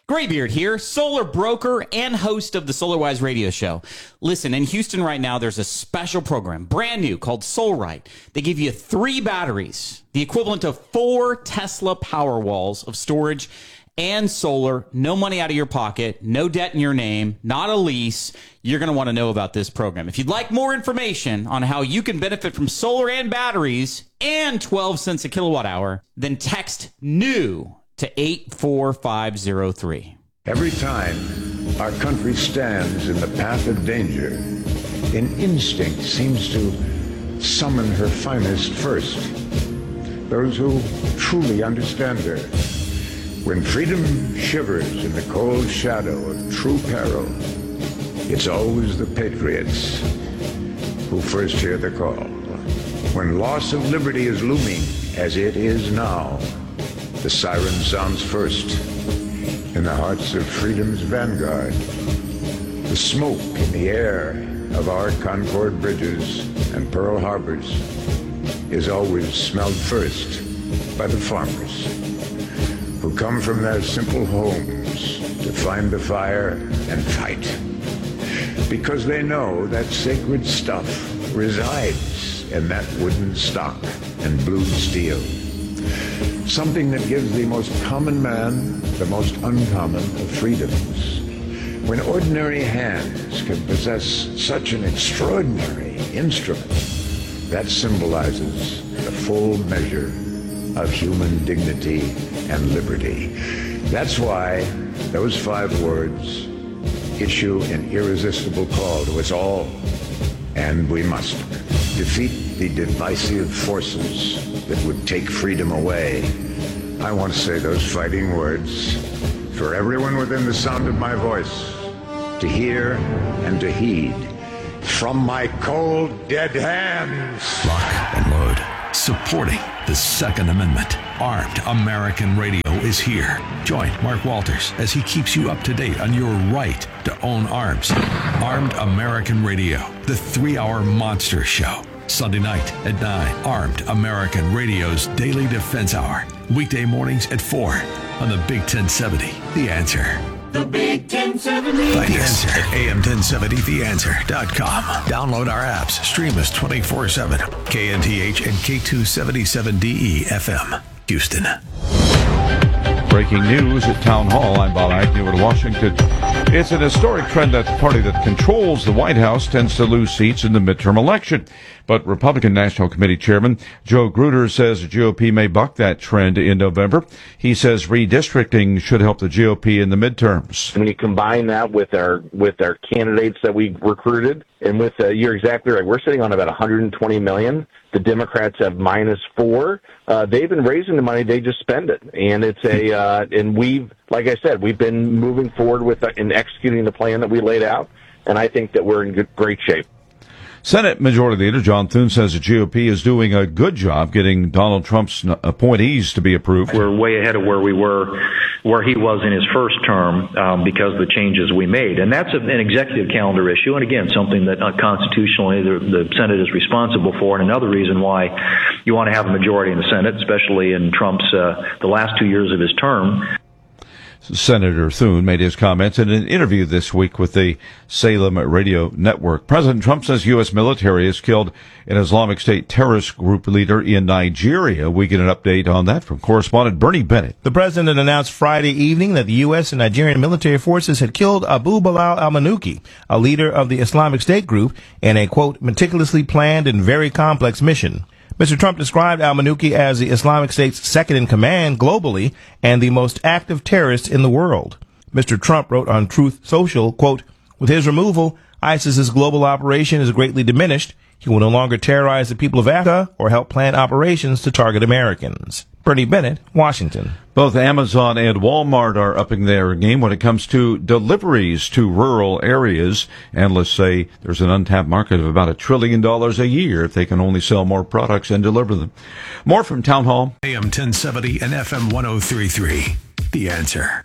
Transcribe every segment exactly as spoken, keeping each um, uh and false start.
Graybeard here, solar broker and host of the SolarWise radio show. Listen, in Houston right now, there's a special program, brand new, called SolRite. They give you three batteries, the equivalent of four Tesla Powerwalls of storage and solar, no money out of your pocket, no debt in your name, not a lease. You're going to want to know about this program. If you'd like more information on how you can benefit from solar and batteries and twelve cents a kilowatt hour, then text NEW to eight four five zero three. Every time our country stands in the path of danger, an instinct seems to summon her finest first. Those who truly understand her. When freedom shivers in the cold shadow of true peril, it's always the patriots who first hear the call. When loss of liberty is looming, as it is now, the siren sounds first in the hearts of freedom's vanguard. The smoke in the air of our Concord bridges and Pearl Harbors is always smelled first by the farmers who come from their simple homes to find the fire and fight, because they know that sacred stuff resides in that wooden stock and blue steel. Something that gives the most common man the most uncommon of freedoms. When ordinary hands can possess such an extraordinary instrument, that symbolizes the full measure of human dignity and liberty. That's why those five words issue an irresistible call to us all, and we must defeat the divisive forces that would take freedom away. I want to say those fighting words for everyone within the sound of my voice to hear and to heed from my cold, dead hands. Lock and load. Supporting the Second Amendment. Armed American Radio is here. Join Mark Walters as he keeps you up to date on your right to own arms. Armed American Radio, the three-hour monster show. Sunday night at nine, Armed American Radio's Daily Defense Hour. Weekday mornings at four on the Big ten seventy, The Answer. The Big ten seventy. Find us at A M ten seventy the answer dot com. Download our apps. Stream us twenty-four seven. K N T H and K two seventy-seven D E F M. Houston. Breaking news at Town Hall. I'm Bob Agnew in Washington. It's an historic trend that the party that controls the White House tends to lose seats in the midterm election. But Republican National Committee Chairman Joe Gruder says the G O P may buck that trend in November. He says redistricting should help the G O P in the midterms. When you combine that with our with our candidates that we recruited, and with uh, you're exactly right, we're sitting on about one hundred twenty million. The Democrats have minus four. Uh, they've been raising the money; they just spend it, and it's a uh, and we've, like I said, we've been moving forward with uh, in executing the plan that we laid out, and I think that we're in good, great shape. Senate Majority Leader John Thune says the G O P is doing a good job getting Donald Trump's appointees to be approved. We're way ahead of where we were, where he was in his first term, um, because of the changes we made. And that's an executive calendar issue, and again, something that uh, constitutionally the, the Senate is responsible for, and another reason why you want to have a majority in the Senate, especially in Trump's uh, the last two years of his term. Senator Thune made his comments in an interview this week with the Salem Radio Network. President Trump says U S military has killed an Islamic State terrorist group leader in Nigeria. We get an update on that from correspondent Bernie Bennett. The president announced Friday evening that the U S and Nigerian military forces had killed Abu Bilal al-Manuki, a leader of the Islamic State group, in a, quote, meticulously planned and very complex mission. Mister Trump described al-Manuki as the Islamic State's second in command globally and the most active terrorist in the world. Mister Trump wrote on Truth Social, quote, with his removal, ISIS's global operation is greatly diminished. He will no longer terrorize the people of Africa or help plan operations to target Americans. Bernie Bennett, Washington. Both Amazon and Walmart are upping their game when it comes to deliveries to rural areas. Analysts say there's an untapped market of about a trillion dollars a year if they can only sell more products and deliver them. More from Town Hall. A M ten seventy and F M one oh three point three. The Answer.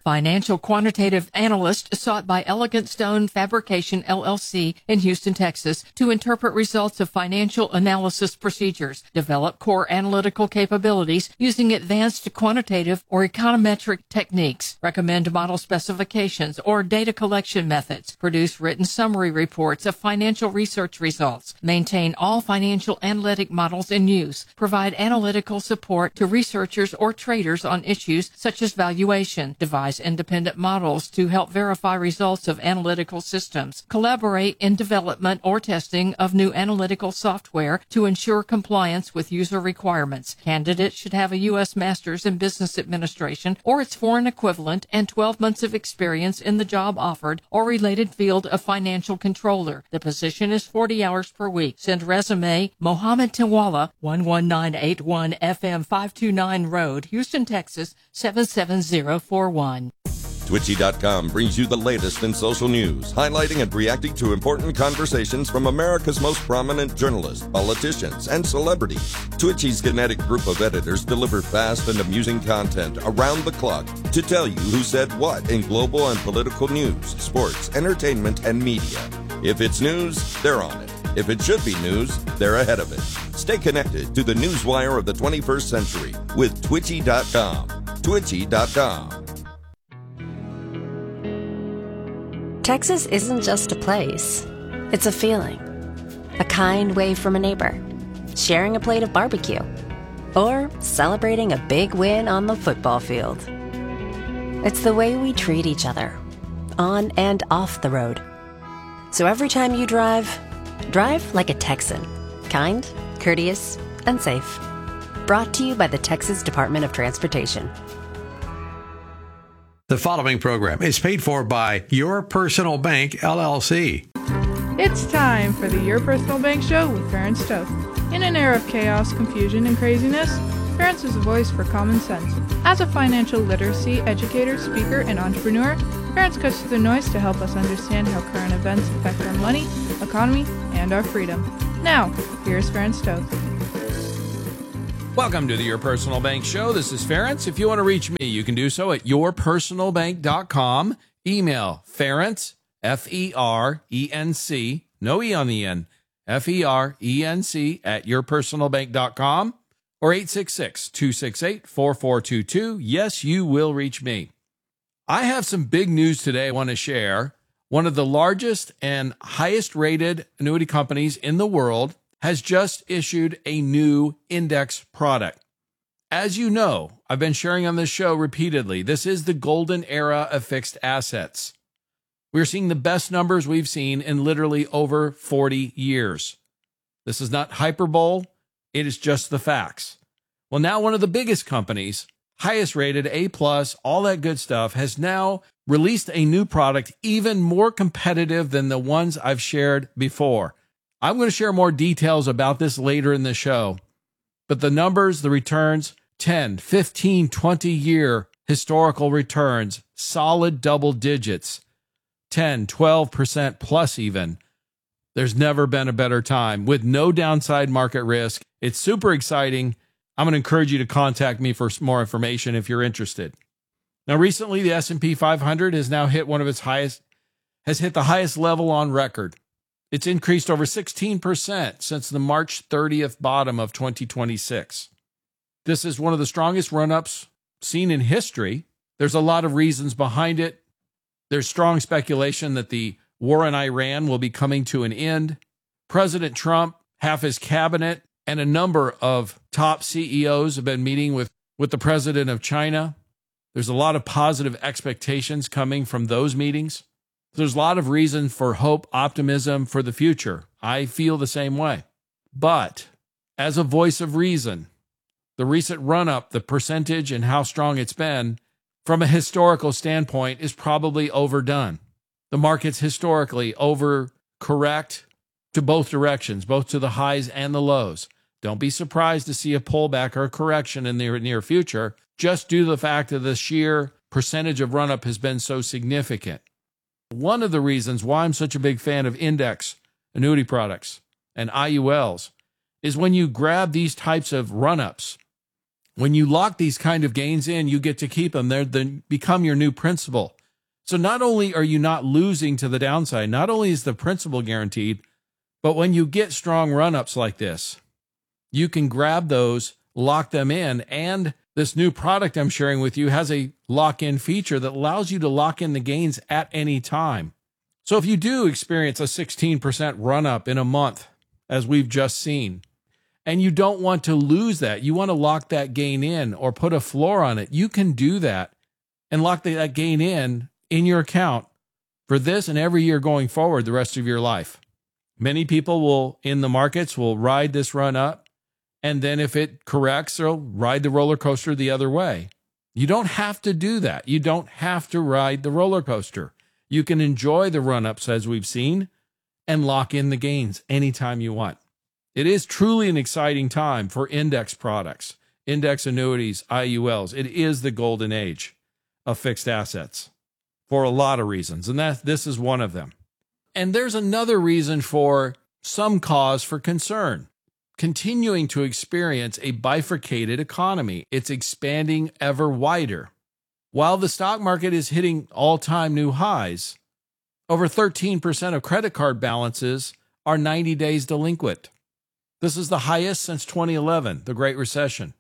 Financial quantitative analyst sought by Elegant Stone Fabrication, L L C in Houston, Texas, to interpret results of financial analysis procedures, develop core analytical capabilities using advanced quantitative or econometric techniques, recommend model specifications or data collection methods, produce written summary reports of financial research results, maintain all financial analytic models in use, provide analytical support to researchers or traders on issues such as valuation, devise independent models to help verify results of analytical systems, collaborate in development or testing of new analytical software to ensure compliance with user requirements. Candidates should have a U S Master's in Business Administration or its foreign equivalent and twelve months of experience in the job offered or related field of financial controller. The position is forty hours per week. Send resume Mohammed Tiwala, one one nine eight one F M five two nine Road, Houston, Texas, seven seven zero four one. Twitchy dot com brings you the latest in social news, highlighting and reacting to important conversations from America's most prominent journalists, politicians, and celebrities. Twitchy's kinetic group of editors deliver fast and amusing content around the clock to tell you who said what in global and political news, sports, entertainment, and media. If it's news, they're on it. If it should be news, they're ahead of it. Stay connected to the newswire of the twenty-first century with Twitchy dot com. Twitchy dot com. Texas isn't just a place. It's a feeling. A kind wave from a neighbor. Sharing a plate of barbecue. Or celebrating a big win on the football field. It's the way we treat each other. On and off the road. So every time you drive, drive like a Texan. Kind, courteous, and safe. Brought to you by the Texas Department of Transportation. The following program is paid for by Your Personal Bank, L L C. It's time for the Your Personal Bank Show with Ferenc Toth. In an era of chaos, confusion, and craziness, Ferenc is a voice for common sense. As a financial literacy educator, speaker, and entrepreneur, Ferenc cuts through the noise to help us understand how current events affect our money, economy, and our freedom. Now, here's Ferenc Toth. Welcome to the Your Personal Bank Show. This is Ferenc. If you want to reach me, you can do so at your personal bank dot com. Email Ferenc, F E R E N C, no E on the end, F E R E N C at your personal bank dot com or eight six six, two six eight, four four two two. Yes, you will reach me. I have some big news today I want to share. One of the largest and highest rated annuity companies in the world has just issued a new index product. As you know, I've been sharing on this show repeatedly, this is the golden era of fixed assets. We're seeing the best numbers we've seen in literally over forty years. This is not hyperbole, it is just the facts. Well, now one of the biggest companies, highest rated, A plus, all that good stuff, has now released a new product even more competitive than the ones I've shared before. I'm going to share more details about this later in the show, but the numbers, the returns, ten, fifteen, twenty year historical returns, solid double digits, ten, twelve percent plus even. There's never been a better time with no downside market risk. It's super exciting. I'm going to encourage you to contact me for more information if you're interested. Now, recently, the S and P five hundred has now hit one of its highest, has hit the highest level on record. It's increased over sixteen percent since the March thirtieth bottom of twenty twenty-six. This is one of the strongest run-ups seen in history. There's a lot of reasons behind it. There's strong speculation that the war in Iran will be coming to an end. President Trump, half his cabinet, and a number of top C E Os have been meeting with, with the president of China. There's a lot of positive expectations coming from those meetings. There's a lot of reason for hope, optimism for the future. I feel the same way. But as a voice of reason, the recent run-up, the percentage and how strong it's been, from a historical standpoint, is probably overdone. The market's historically overcorrect to both directions, both to the highs and the lows. Don't be surprised to see a pullback or a correction in the near future, just due to the fact that the sheer percentage of run-up has been so significant. One of the reasons why I'm such a big fan of index annuity products and I U Ls is when you grab these types of run-ups, When you lock these kind of gains in, you get to keep them. They're, they become your new principal. So not only are you not losing to the downside, not only is the principal guaranteed, but when you get strong run-ups like this, you can grab those, lock them in, and this new product I'm sharing with you has a lock-in feature that allows you to lock in the gains at any time. So if you do experience a sixteen percent run-up in a month, as we've just seen, and you don't want to lose that, you want to lock that gain in or put a floor on it, you can do that and lock that gain in in your account for this and every year going forward the rest of your life. Many people will, in the markets, will ride this run up, and then if it corrects, they'll ride the roller coaster the other way. You don't have to do that. You don't have to ride the roller coaster. You can enjoy the run-ups as we've seen and lock in the gains anytime you want. It is truly an exciting time for index products, index annuities, I U Ls. It is the golden age of fixed assets for a lot of reasons, and that this is one of them. And there's another reason for some cause for concern. Continuing to experience a bifurcated economy. It's expanding ever wider. While the stock market is hitting all-time new highs, over thirteen percent of credit card balances are ninety days delinquent. This is the highest since twenty eleven, the Great Recession.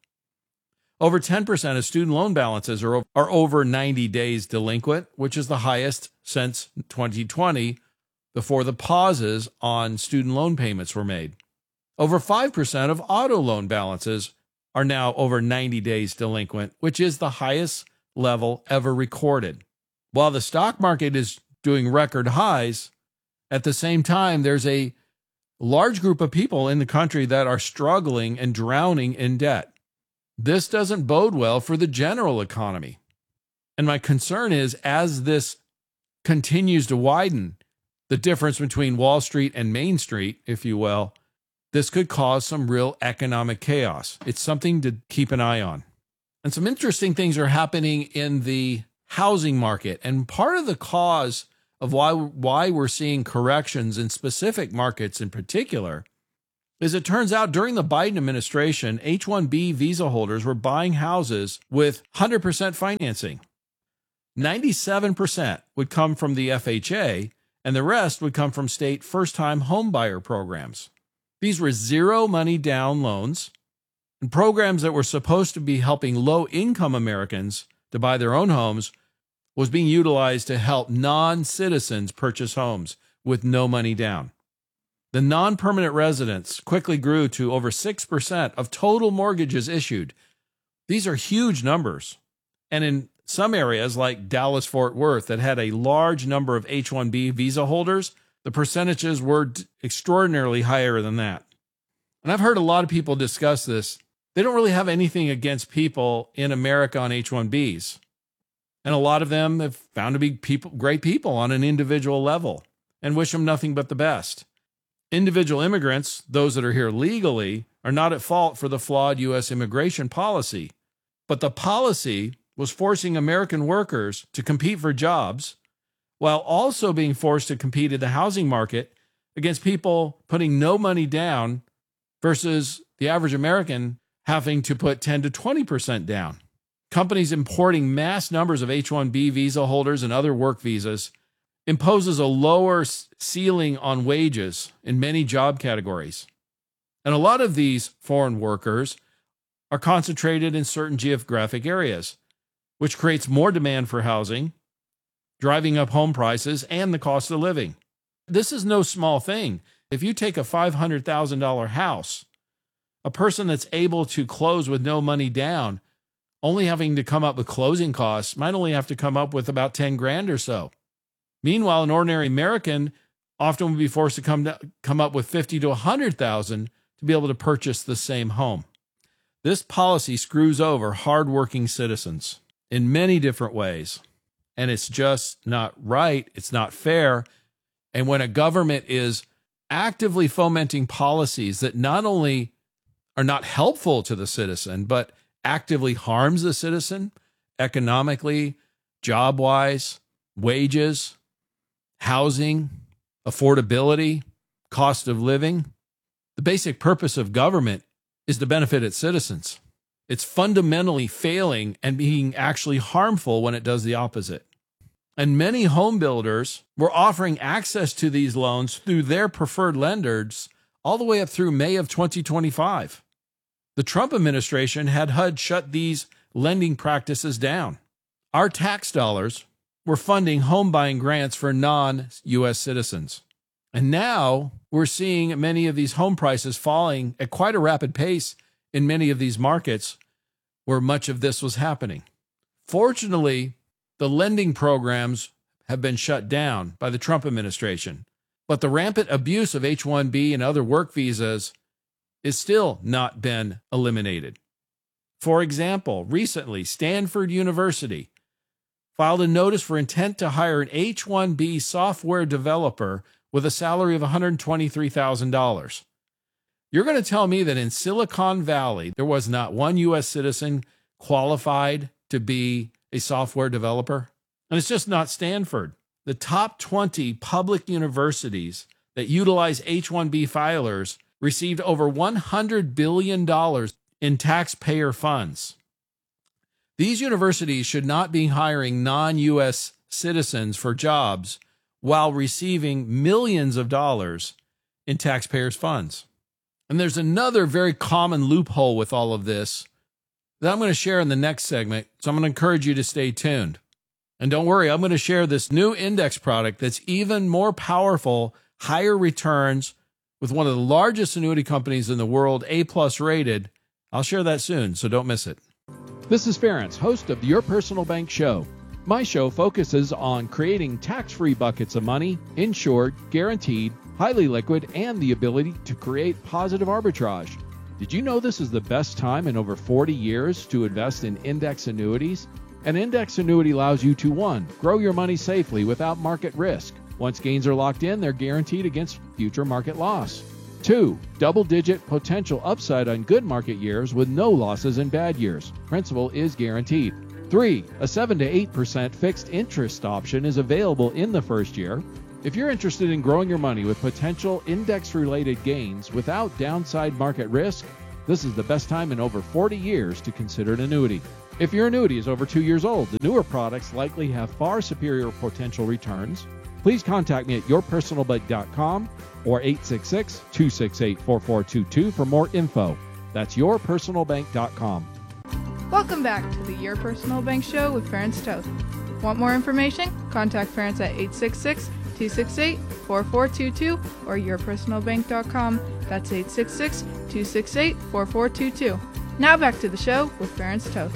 Over ten percent of student loan balances are, are over ninety days delinquent, which is the highest since twenty twenty, before the pauses on student loan payments were made. Over five percent of auto loan balances are now over ninety days delinquent, which is the highest level ever recorded. While the stock market is doing record highs, at the same time, there's a large group of people in the country that are struggling and drowning in debt. This doesn't bode well for the general economy. And my concern is, as this continues to widen, the difference between Wall Street and Main Street, if you will, this could cause some real economic chaos. It's something to keep an eye on. And some interesting things are happening in the housing market. And part of the cause of why, why we're seeing corrections in specific markets in particular is it turns out during the Biden administration, H one B visa holders were buying houses with one hundred percent financing. ninety-seven percent would come from the F H A, and the rest would come from state first-time homebuyer programs. These were zero money down loans and programs that were supposed to be helping low-income Americans to buy their own homes was being utilized to help non-citizens purchase homes with no money down. The non-permanent residents quickly grew to over six percent of total mortgages issued. These are huge numbers. And in some areas like Dallas-Fort Worth that had a large number of H one B visa holders, the percentages were extraordinarily higher than that. And I've heard a lot of people discuss this. They don't really have anything against people in America on H one Bs. And a lot of them have found to be people, great people on an individual level and wish them nothing but the best. Individual immigrants, those that are here legally, are not at fault for the flawed U S immigration policy. But the policy was forcing American workers to compete for jobs while also being forced to compete in the housing market against people putting no money down versus the average American having to put ten to twenty percent down. Companies importing mass numbers of H one B visa holders and other work visas imposes a lower ceiling on wages in many job categories. And a lot of these foreign workers are concentrated in certain geographic areas, which creates more demand for housing, driving up home prices and the cost of living. This is no small thing. If you take a five hundred thousand dollars house, a person that's able to close with no money down, only having to come up with closing costs, might only have to come up with about ten grand or so. Meanwhile, an ordinary American often would be forced to come, to, come up with fifty to one hundred thousand to be able to purchase the same home. This policy screws over hardworking citizens in many different ways. And it's just not right. It's not fair. And when a government is actively fomenting policies that not only are not helpful to the citizen, but actively harms the citizen economically, job-wise, wages, housing, affordability, cost of living. The basic purpose of government is to benefit its citizens. It's fundamentally failing and being actually harmful when it does the opposite. And many home builders were offering access to these loans through their preferred lenders all the way up through May of twenty twenty-five. The Trump administration had H U D shut these lending practices down. Our tax dollars were funding home buying grants for non-U S citizens. And now we're seeing many of these home prices falling at quite a rapid pace in many of these markets where much of this was happening. Fortunately, the lending programs have been shut down by the Trump administration, but the rampant abuse of H one B and other work visas is still not been eliminated. For example, recently, Stanford University filed a notice for intent to hire an H one B software developer with a salary of one hundred twenty-three thousand dollars. You're going to tell me that in Silicon Valley, there was not one U S citizen qualified to be a software developer? And it's just not Stanford. The top twenty public universities that utilize H one B filers received over one hundred billion dollars in taxpayer funds. These universities should not be hiring non-U S citizens for jobs while receiving millions of dollars in taxpayers' funds. And there's another very common loophole with all of this that I'm going to share in the next segment, so I'm going to encourage you to stay tuned. And don't worry, I'm going to share this new index product that's even more powerful, higher returns, with one of the largest annuity companies in the world, A-plus rated. I'll share that soon, so don't miss it. This is Ference, host of Your Personal Bank Show. My show focuses on creating tax-free buckets of money, insured, guaranteed, highly liquid, and the ability to create positive arbitrage. Did you know this is the best time in over forty years to invest in index annuities? An index annuity allows you to, one, grow your money safely without market risk. Once gains are locked in, they're guaranteed against future market loss. Two, double-digit potential upside on good market years with no losses in bad years. Principal is guaranteed. Three, a seven to eight percent fixed interest option is available in the first year. If you're interested in growing your money with potential index-related gains without downside market risk, this is the best time in over forty years to consider an annuity. If your annuity is over two years old, the newer products likely have far superior potential returns. Please contact me at your personal bank dot com or eight six six, two six eight, four four two two for more info. That's your personal bank dot com. Welcome back to the Your Personal Bank Show with Ference Toth. Want more information? Contact Ference at eight six six, two six eight, four four two two or your personal bank dot com. That's eight six six, two six eight, four four two two. Now back to the show with Ference Toth.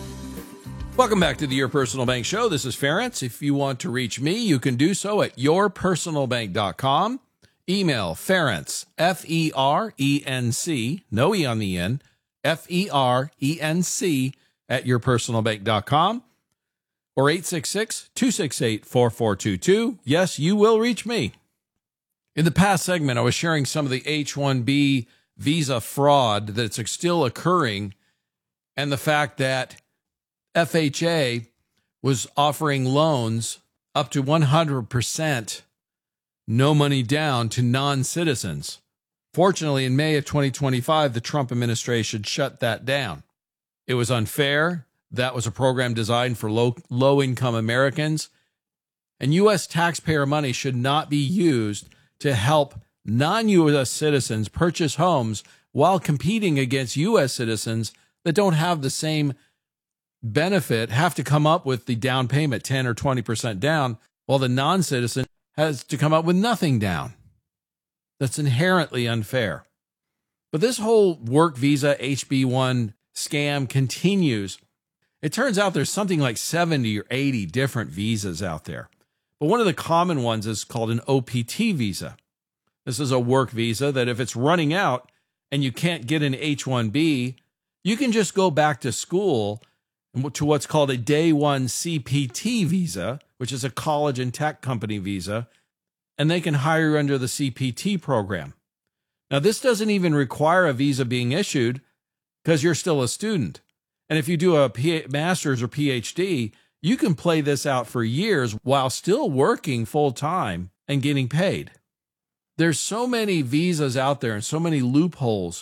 Welcome back to the Your Personal Bank Show. This is Ference. If you want to reach me, you can do so at your personal bank dot com. Email Ference, F E R E N C, no E on the end, F E R E N C at your personal bank dot com or eight six six, two six eight, four four two two. Yes, you will reach me. In the past segment, I was sharing some of the H one B visa fraud that's still occurring and the fact that F H A was offering loans up to one hundred percent no money down to non-citizens. Fortunately, in May of twenty twenty-five, the Trump administration shut that down. It was unfair. That was a program designed for low, low-income Americans. And U S taxpayer money should not be used to help non-U S citizens purchase homes while competing against U S citizens that don't have the same benefit, have to come up with the down payment, ten or twenty percent down, while the non-citizen has to come up with nothing down. That's inherently unfair. But this whole work visa H B one scam continues. It turns out there's something like seventy or eighty different visas out there. But one of the common ones is called an O P T visa. This is a work visa that if it's running out and you can't get an H one B, you can just go back to school to what's called a day one C P T visa, which is a college and tech company visa, and they can hire you under the C P T program. Now, this doesn't even require a visa being issued because you're still a student. And if you do a P- master's or P H D, you can play this out for years while still working full-time and getting paid. There's so many visas out there and so many loopholes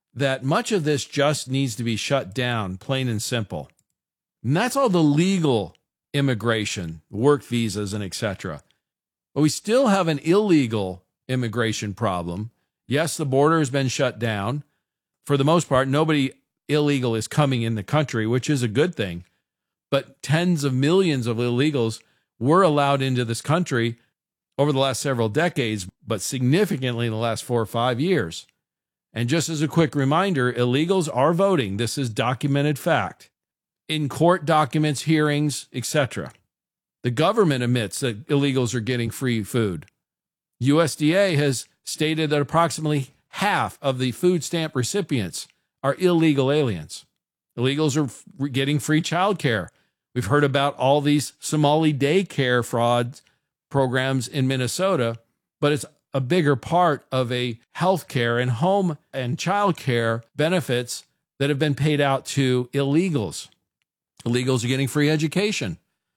that much of this just needs to be shut down, plain and simple. And that's all the legal immigration, work visas, and et cetera. But we still have an illegal immigration problem. Yes, the border has been shut down. For the most part, nobody illegal is coming in the country, which is a good thing. But tens of millions of illegals were allowed into this country over the last several decades, but significantly in the last four or five years. And just as a quick reminder, illegals are voting. This is documented fact. In court documents, hearings, et cetera. The government admits that illegals are getting free food. U S D A has stated that approximately half of the food stamp recipients are illegal aliens. Illegals are getting free child care. We've heard about all these Somali daycare fraud programs in Minnesota, but it's a bigger part of a health care and home and child care benefits that have been paid out to illegals. Illegals are getting free education.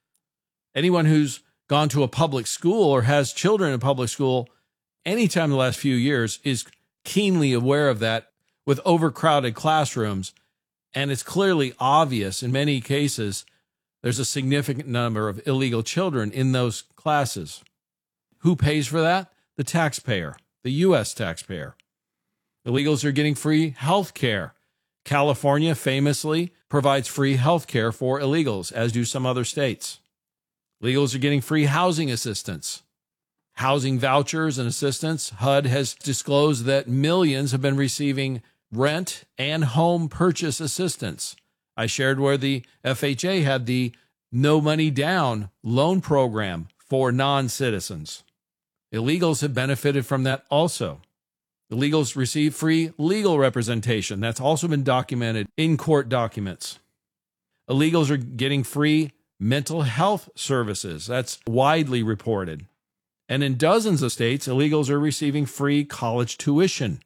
Anyone who's gone to a public school or has children in a public school anytime in the last few years is keenly aware of that with overcrowded classrooms. And it's clearly obvious in many cases there's a significant number of illegal children in those classes. Who pays for that? The taxpayer, the U S taxpayer. Illegals are getting free health care. California famously provides free health care for illegals, as do some other states. Illegals are getting free housing assistance. Housing vouchers and assistance. H U D has disclosed that millions have been receiving rent and home purchase assistance. I shared where the F H A had the no money down loan program for non-citizens. Illegals have benefited from that also. Illegals receive free legal representation. That's also been documented in court documents. Illegals are getting free mental health services. That's widely reported. And in dozens of states, illegals are receiving free college tuition.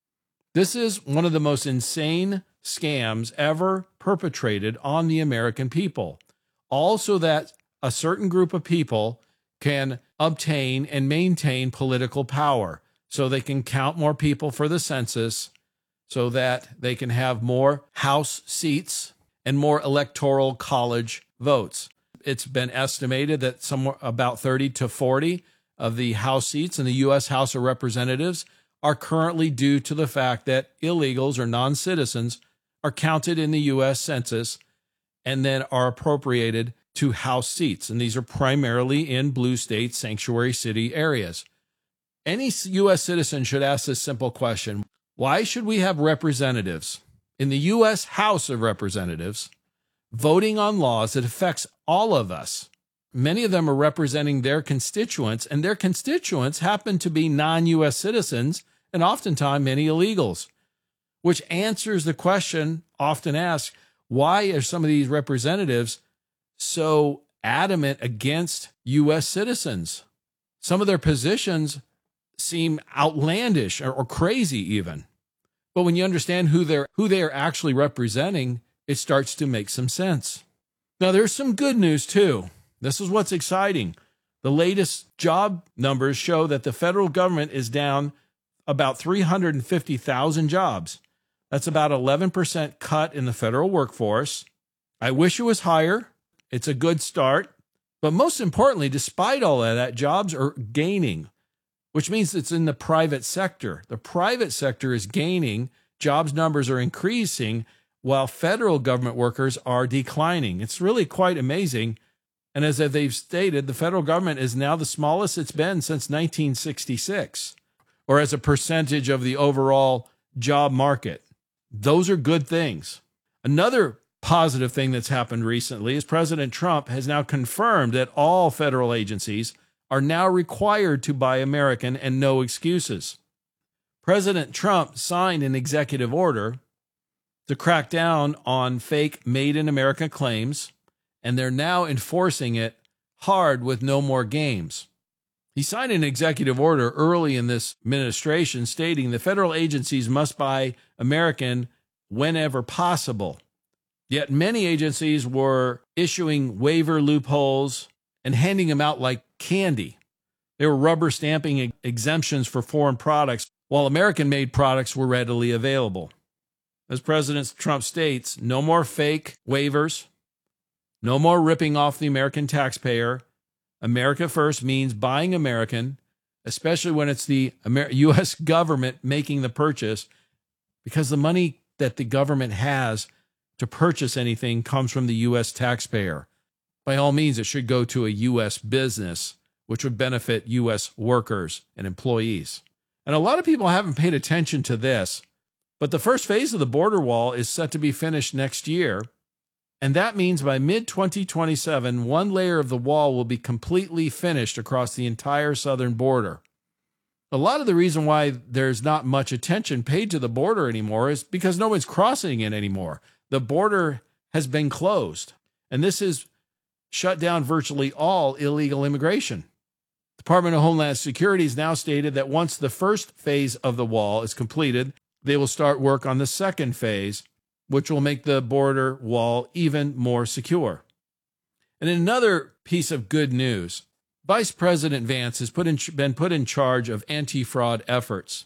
This is one of the most insane scams ever perpetrated on the American people. All so that a certain group of people can obtain and maintain political power, so they can count more people for the census, so that they can have more House seats and more electoral college votes. It's been estimated that somewhere about thirty to forty of the House seats in the U S House of Representatives are currently due to the fact that illegals or non-citizens are counted in the U S Census and then are appropriated to House seats. And these are primarily in blue state sanctuary city areas. Any U S citizen should ask this simple question: why should we have representatives in the U S House of Representatives voting on laws that affects all of us? Many of them are representing their constituents, and their constituents happen to be non-U S citizens and oftentimes many illegals, which answers the question often asked, why are some of these representatives so adamant against U S citizens? Some of their positions seem outlandish or, or crazy even. But when you understand who they're who they are actually representing, it starts to make some sense. Now, there's some good news too. This is what's exciting. The latest job numbers show that the federal government is down about three hundred fifty thousand jobs. That's about eleven percent cut in the federal workforce. I wish it was higher. It's a good start. But most importantly, despite all of that, jobs are gaining, which means it's in the private sector. The private sector is gaining. Jobs numbers are increasing while federal government workers are declining. It's really quite amazing. And as they've stated, the federal government is now the smallest it's been since nineteen sixty-six, or as a percentage of the overall job market. Those are good things. Another positive thing that's happened recently is President Trump has now confirmed that all federal agencies are now required to buy American and no excuses. President Trump signed an executive order to crack down on fake Made in America claims, and they're now enforcing it hard with no more games. He signed an executive order early in this administration stating the federal agencies must buy American whenever possible. Yet many agencies were issuing waiver loopholes and handing them out like candy. They were rubber stamping exemptions for foreign products while American-made products were readily available. As President Trump states, no more fake waivers, no more ripping off the American taxpayer. America first means buying American, especially when it's the Amer- U S government making the purchase, because the money that the government has to purchase anything comes from the U S taxpayer. By all means, it should go to a U S business, which would benefit U S workers and employees. And a lot of people haven't paid attention to this, but the first phase of the border wall is set to be finished next year. And that means by mid twenty twenty-seven, one layer of the wall will be completely finished across the entire southern border. A lot of the reason why there's not much attention paid to the border anymore is because no one's crossing it anymore. The border has been closed, and this has shut down virtually all illegal immigration. The Department of Homeland Security has now stated that once the first phase of the wall is completed, they will start work on the second phase, which will make the border wall even more secure. And in another piece of good news, Vice President Vance has put in, been put in charge of anti-fraud efforts,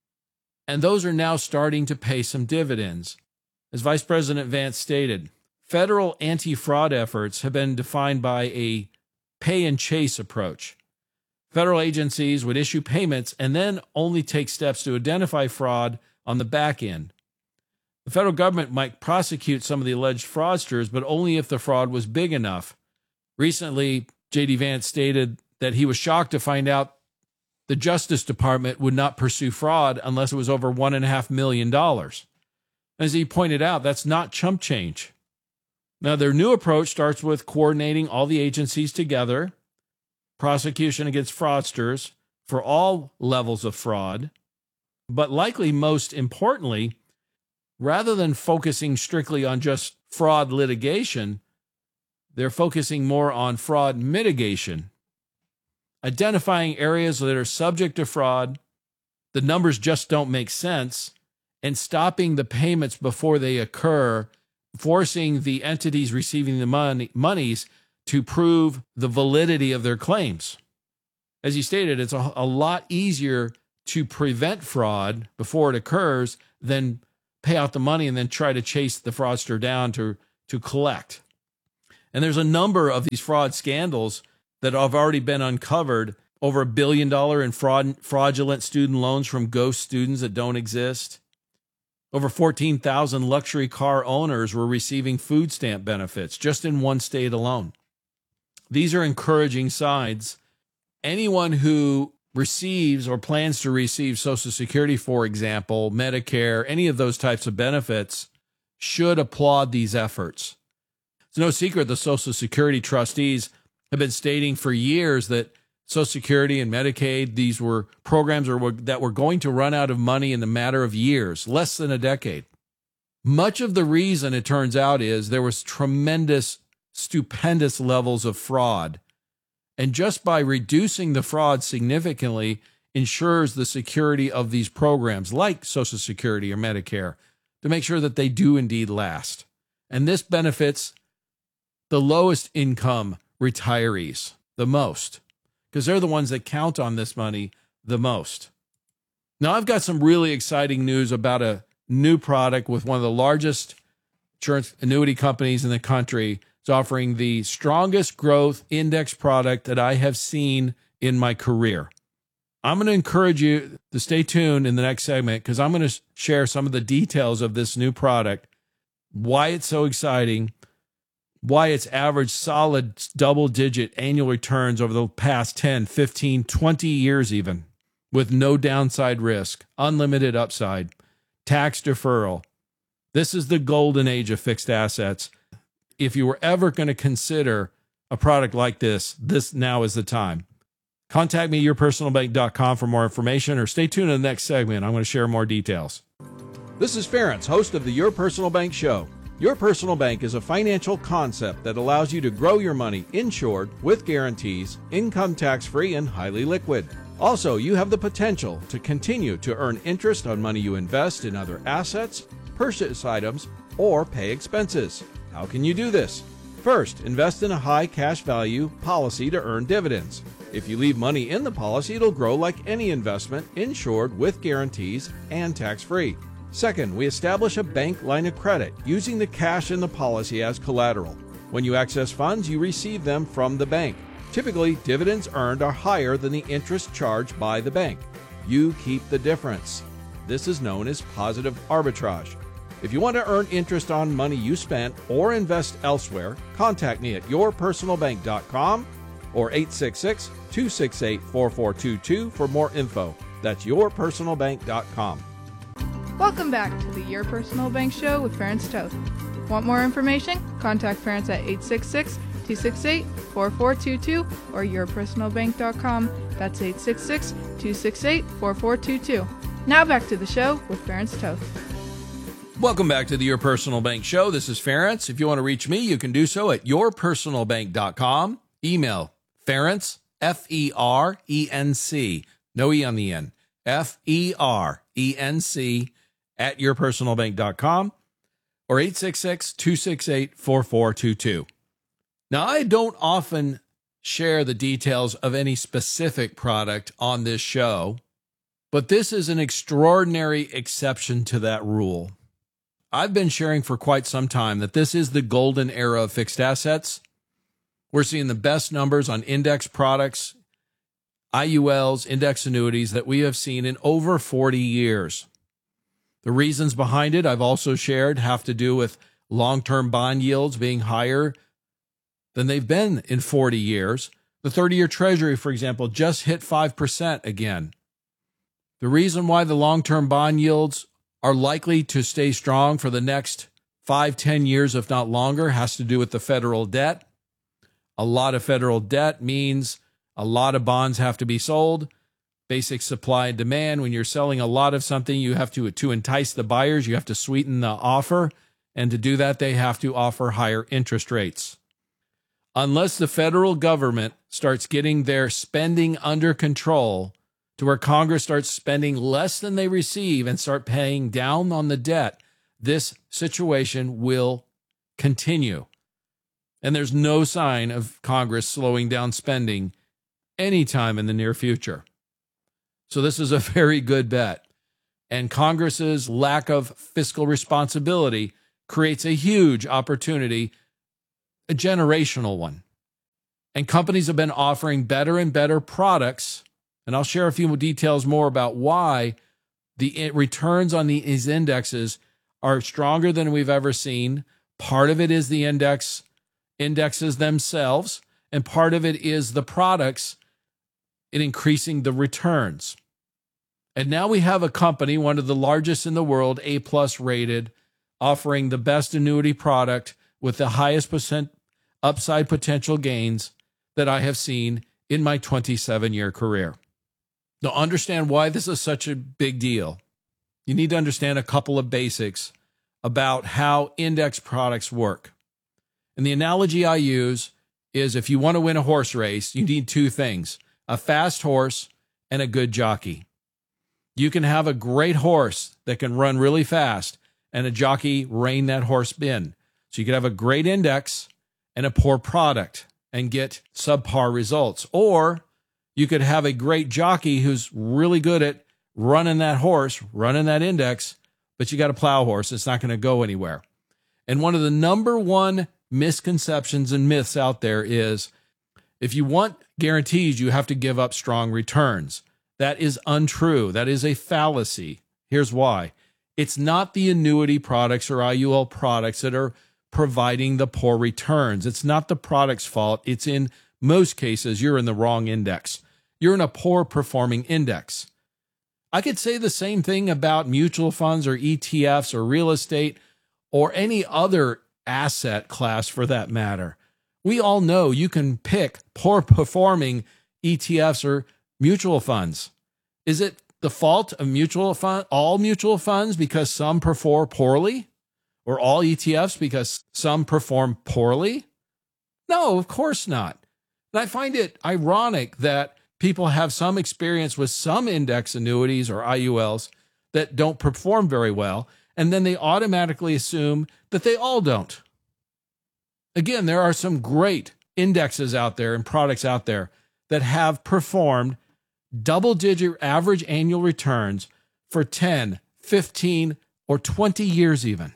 and those are now starting to pay some dividends. As Vice President Vance stated, federal anti-fraud efforts have been defined by a pay-and-chase approach. Federal agencies would issue payments and then only take steps to identify fraud on the back end. The federal government might prosecute some of the alleged fraudsters, but only if the fraud was big enough. Recently, J D. Vance stated that he was shocked to find out the Justice Department would not pursue fraud unless it was over one point five million dollars. As he pointed out, that's not chump change. Now, their new approach starts with coordinating all the agencies together, prosecution against fraudsters for all levels of fraud, but likely most importantly, rather than focusing strictly on just fraud litigation, they're focusing more on fraud mitigation, identifying areas that are subject to fraud, the numbers just don't make sense, and stopping the payments before they occur, forcing the entities receiving the money, monies to prove the validity of their claims. As you stated, it's a, a lot easier to prevent fraud before it occurs than pay out the money and then try to chase the fraudster down to, to collect. And there's a number of these fraud scandals that have already been uncovered. Over a billion dollar in fraud, fraudulent student loans from ghost students that don't exist. Over fourteen thousand luxury car owners were receiving food stamp benefits just in one state alone. These are encouraging signs. Anyone who receives or plans to receive Social Security, for example, Medicare, any of those types of benefits, should applaud these efforts. It's no secret the Social Security trustees have been stating for years that Social Security and Medicaid, these were programs that were going to run out of money in a matter of years, less than a decade. Much of the reason, it turns out, is there was tremendous, stupendous levels of fraud. And just by reducing the fraud significantly ensures the security of these programs like Social Security or Medicare to make sure that they do indeed last. And this benefits the lowest income retirees the most, because they're the ones that count on this money the most. Now, I've got some really exciting news about a new product with one of the largest insurance annuity companies in the country. It's offering the strongest growth index product that I have seen in my career. I'm going to encourage you to stay tuned in the next segment because I'm going to share some of the details of this new product, why it's so exciting, why it's averaged solid double-digit annual returns over the past ten, fifteen, twenty years even, with no downside risk, unlimited upside, tax deferral. This is the golden age of fixed assets. If you were ever going to consider a product like this, this now is the time. Contact me, your personal bank dot com, for more information, or stay tuned in the next segment. I'm going to share more details. This is Ferentz, host of the Your Personal Bank Show. Your Personal Bank is a financial concept that allows you to grow your money insured with guarantees, income tax-free, and highly liquid. Also, you have the potential to continue to earn interest on money you invest in other assets, purchase items, or pay expenses. How can you do this? First, invest in a high cash value policy to earn dividends. If you leave money in the policy, it'll grow like any investment, insured with guarantees and tax-free. Second, we establish a bank line of credit using the cash in the policy as collateral. When you access funds, you receive them from the bank. Typically, dividends earned are higher than the interest charged by the bank. You keep the difference. This is known as positive arbitrage. If you want to earn interest on money you spent or invest elsewhere, contact me at your personal bank dot com or eight six six, two six eight, four four two two for more info. That's your personal bank dot com. Welcome back to the Your Personal Bank Show with Ference Toth. Want more information? Contact Ference at eight six six, two six eight, four four two two or your personal bank dot com. That's eight six six, two six eight, four four two two. Now back to the show with Ference Toth. Welcome back to the Your Personal Bank Show. This is Ference. If you want to reach me, you can do so at your personal bank dot com. Email Ference, F E R E N C, no E on the end, F E R E N C at your personal bank dot com or eight six six, two six eight, four four two two. Now, I don't often share the details of any specific product on this show, but this is an extraordinary exception to that rule. I've been sharing for quite some time that this is the golden era of fixed assets. We're seeing the best numbers on index products, I U Ls, index annuities that we have seen in over forty years. The reasons behind it I've also shared have to do with long-term bond yields being higher than they've been in forty years. The thirty-year Treasury, for example, just hit five percent again. The reason why the long-term bond yields are likely to stay strong for the next five, ten years, if not longer, has to do with the federal debt. A lot of federal debt means a lot of bonds have to be sold. Basic supply and demand. When you're selling a lot of something, you have to, to entice the buyers, you have to sweeten the offer. And to do that, they have to offer higher interest rates. Unless the federal government starts getting their spending under control to where Congress starts spending less than they receive and start paying down on the debt, this situation will continue. And there's no sign of Congress slowing down spending anytime in the near future. So this is a very good bet. And Congress's lack of fiscal responsibility creates a huge opportunity, a generational one. And companies have been offering better and better products. And I'll share a few more details more about why the returns on these indexes are stronger than we've ever seen. Part of it is the index indexes themselves, and part of it is the products in increasing the returns. And now we have a company, one of the largest in the world, A plus rated, offering the best annuity product with the highest percent upside potential gains that I have seen in my twenty-seven year career. Now, understand why this is such a big deal. You need to understand a couple of basics about how index products work. And the analogy I use is if you want to win a horse race, you need two things, a fast horse and a good jockey. You can have a great horse that can run really fast and a jockey rein that horse in. So you could have a great index and a poor product and get subpar results. Or you could have a great jockey who's really good at running that horse, running that index, but you got a plow horse. It's not going to go anywhere. And one of the number one misconceptions and myths out there is if you want guarantees, you have to give up strong returns. That is untrue. That is a fallacy. Here's why. It's not the annuity products or I U L products that are providing the poor returns. It's not the product's fault. It's in most cases, you're in the wrong index. You're in a poor performing index. I could say the same thing about mutual funds or E T Fs or real estate or any other asset class for that matter. We all know you can pick poor performing E T Fs or mutual funds. Is it the fault of mutual fund, all mutual funds because some perform poorly? Or all E T Fs because some perform poorly? No, of course not. And I find it ironic that people have some experience with some index annuities or I U Ls that don't perform very well, and then they automatically assume that they all don't. Again, there are some great indexes out there and products out there that have performed double-digit average annual returns for ten, fifteen, or twenty years even.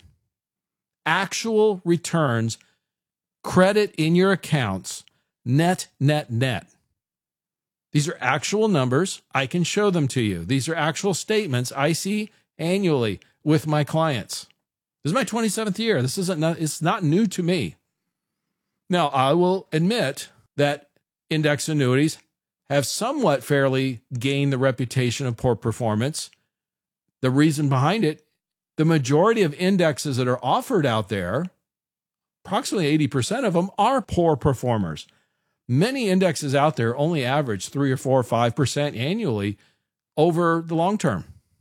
Actual returns, credit in your accounts, net, net, net. These are actual numbers. I can show them to you. These are actual statements I see annually with my clients. This is my twenty-seventh year. This isn't, it's not new to me. Now, I will admit that index annuities have somewhat fairly gained the reputation of poor performance. The reason behind it, the majority of indexes that are offered out there, approximately eighty percent of them are poor performers. Many indexes out there only average three or four or five percent annually over the long term.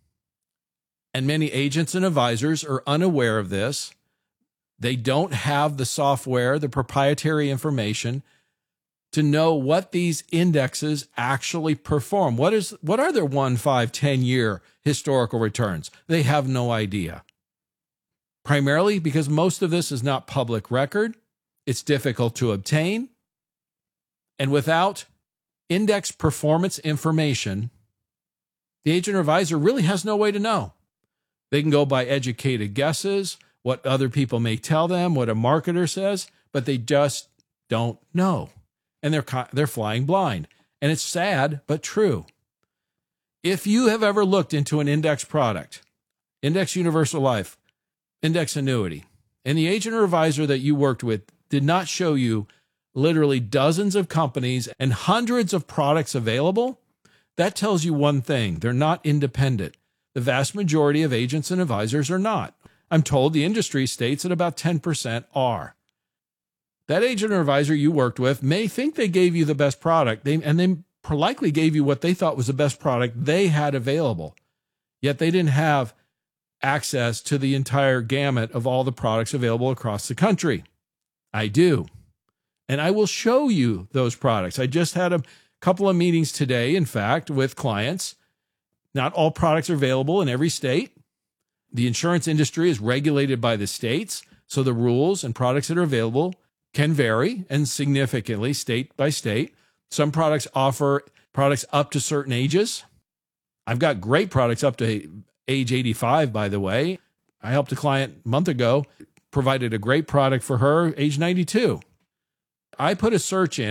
And many agents and advisors are unaware of this. They don't have the software, the proprietary information to know what these indexes actually perform. What is, what are their one, five, ten year historical returns? They have no idea. Primarily because most of this is not public record. It's difficult to obtain. And without index performance information, the agent or advisor really has no way to know. They can go by educated guesses, what other people may tell them, what a marketer says, but they just don't know. And they're they're flying blind. And it's sad, but true. If you have ever looked into an index product, Index Universal Life, index annuity, and the agent or advisor that you worked with did not show you literally dozens of companies and hundreds of products available, that tells you one thing: they're not independent. The vast majority of agents and advisors are not. I'm told the industry states that about ten percent are. That agent or advisor you worked with may think they gave you the best product, they, and they likely gave you what they thought was the best product they had available, yet they didn't have access to the entire gamut of all the products available across the country. I do. And I will show you those products. I just had a couple of meetings today, in fact, with clients. Not all products are available in every state. The insurance industry is regulated by the states, so the rules and products that are available can vary and significantly state by state. Some products offer products up to certain ages. I've got great products up to age eighty-five, by the way. I helped a client a month ago, provided a great product for her, age ninety-two. I put a search in